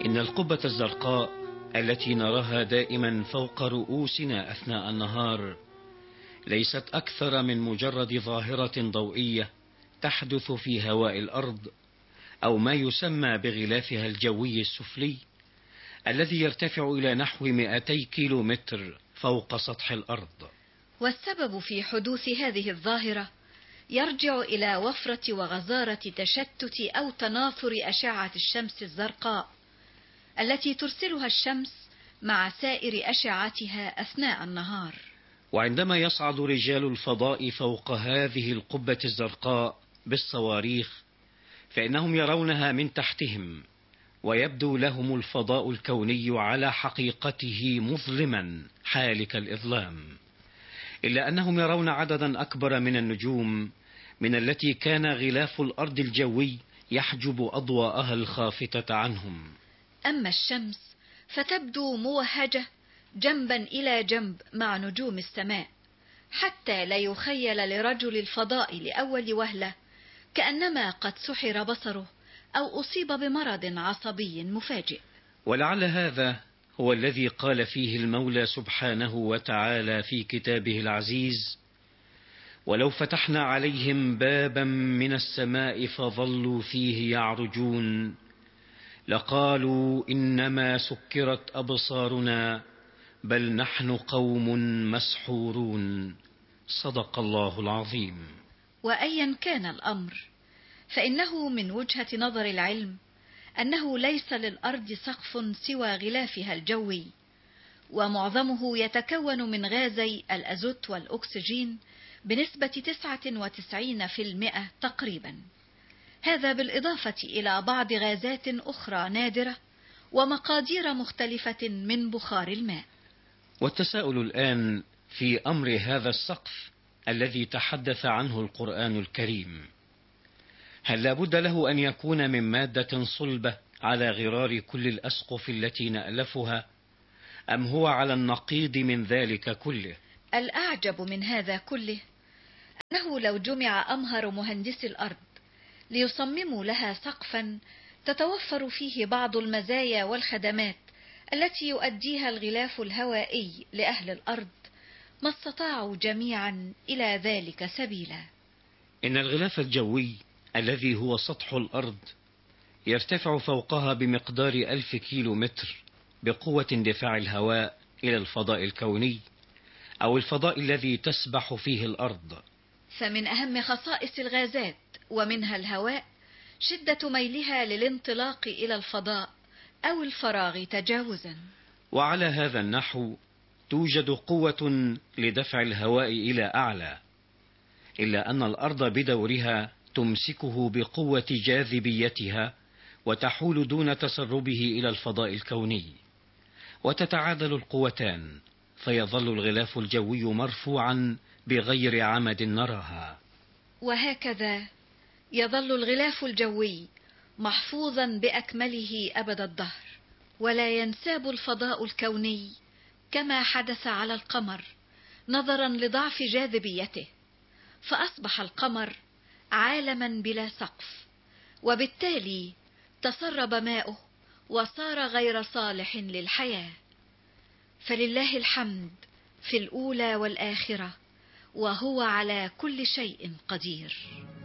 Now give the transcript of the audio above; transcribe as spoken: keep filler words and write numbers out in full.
إن القبة الزرقاء التي نراها دائما فوق رؤوسنا أثناء النهار ليست أكثر من مجرد ظاهرة ضوئية تحدث في هواء الأرض، أو ما يسمى بغلافها الجوي السفلي الذي يرتفع إلى نحو مئتي كيلو متر فوق سطح الأرض. والسبب في حدوث هذه الظاهرة يرجع إلى وفرة وغزارة تشتت أو تناثر أشعة الشمس الزرقاء التي ترسلها الشمس مع سائر أشعتها أثناء النهار. وعندما يصعد رجال الفضاء فوق هذه القبة الزرقاء بالصواريخ فإنهم يرونها من تحتهم، ويبدو لهم الفضاء الكوني على حقيقته مظلما حالك الإظلام، إلا أنهم يرون عددا أكبر من النجوم من التي كان غلاف الأرض الجوي يحجب أضواءها الخافتة عنهم. أما الشمس فتبدو موهجة جنبا إلى جنب مع نجوم السماء، حتى لا يخيل لرجل الفضاء لأول وهلة كأنما قد سحر بصره أو أصيب بمرض عصبي مفاجئ. ولعل هذا هو الذي قال فيه المولى سبحانه وتعالى في كتابه العزيز: ولو فتحنا عليهم بابا من السماء فظلوا فيه يعرجون لقالوا إنما سكرت أبصارنا بل نحن قوم مسحورون. صدق الله العظيم. وأيا كان الأمر فإنه من وجهة نظر العلم أنه ليس للأرض سقف سوى غلافها الجوي، ومعظمه يتكون من غازي الأزوت والأكسجين بنسبة تسعة وتسعين بالمئة تقريبا، هذا بالإضافة إلى بعض غازات أخرى نادرة ومقادير مختلفة من بخار الماء. والتساؤل الآن في أمر هذا السقف الذي تحدث عنه القرآن الكريم، هل لابد له أن يكون من مادة صلبة على غرار كل الأسقف التي نألفها، أم هو على النقيض من ذلك كله؟ الأعجب من هذا كله أنه لو جمع أمهر مهندسي الأرض ليصمموا لها سقفا تتوفر فيه بعض المزايا والخدمات التي يؤديها الغلاف الهوائي لأهل الأرض ما استطاعوا جميعا إلى ذلك سبيلا. إن الغلاف الجوي الذي هو سطح الأرض يرتفع فوقها بمقدار ألف كيلو متر بقوة اندفاع الهواء إلى الفضاء الكوني أو الفضاء الذي تسبح فيه الأرض. فمن أهم خصائص الغازات ومنها الهواء شدة ميلها للانطلاق إلى الفضاء أو الفراغ تجاوزا. وعلى هذا النحو توجد قوة لدفع الهواء إلى أعلى، إلا أن الأرض بدورها تمسكه بقوة جاذبيتها وتحول دون تسربه إلى الفضاء الكوني، وتتعادل القوتان فيظل الغلاف الجوي مرفوعا بغير عمد نراها. وهكذا يظل الغلاف الجوي محفوظا بأكمله أبد الدهر، ولا ينساب الفضاء الكوني كما حدث على القمر نظرا لضعف جاذبيته، فأصبح القمر عالما بلا سقف، وبالتالي تسرب ماؤه وصار غير صالح للحياة. فلله الحمد في الأولى والآخرة، وهو على كل شيء قدير.